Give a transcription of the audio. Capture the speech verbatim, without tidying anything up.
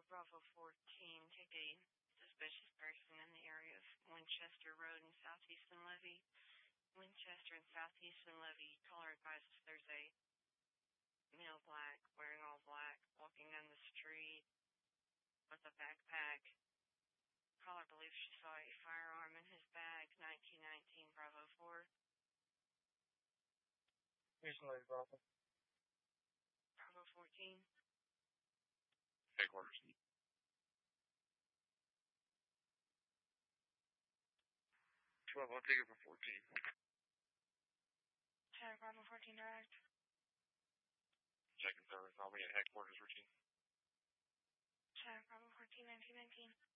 Bravo fourteen, take a suspicious person in the area of Winchester Road and Southeastern Levy. Winchester and Southeastern Levy. Caller advises there's a male black, wearing all black, walking down the street with a backpack. Caller believes she saw a firearm in his bag. nineteen nineteen Bravo four. Houston Levy Bravo. Bravo fourteen. Headquarters. twelve, I'll take it for fourteen. Tower Bravo fourteen direct. Second service, I'll be at headquarters routine. Tower Bravo fourteen, nineteen nineteen.